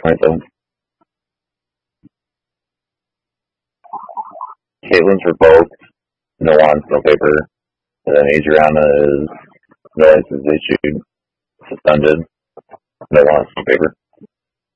27. Caitlin's revoked. No wants, no paper. And then Adriana is no license issued, suspended. No wants, no paper.